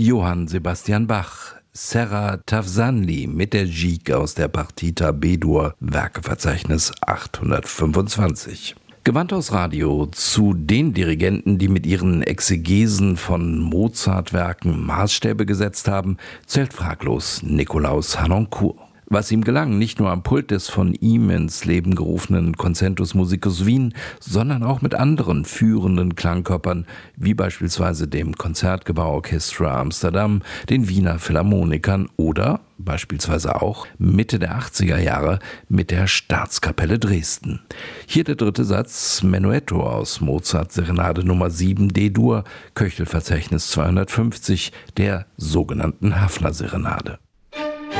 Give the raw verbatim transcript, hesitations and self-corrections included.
Johann Sebastian Bach, Serra Tafsanli mit der Gigue aus der Partita B-Dur, Werkeverzeichnis achthundertfünfundzwanzig. Gewandhaus Radio zu den Dirigenten, die mit ihren Exegesen von Mozart-Werken Maßstäbe gesetzt haben, zählt fraglos Nikolaus Harnoncourt. Was ihm gelang, nicht nur am Pult des von ihm ins Leben gerufenen Concentus Musicus Wien, sondern auch mit anderen führenden Klangkörpern, wie beispielsweise dem Concertgebouw Orchestra Amsterdam, den Wiener Philharmonikern oder beispielsweise auch Mitte der achtziger Jahre mit der Staatskapelle Dresden. Hier der dritte Satz, Menuetto aus Mozart Serenade Nummer sieben D-Dur, Köchelverzeichnis zweihundertfünfzig, der sogenannten Haffner Serenade.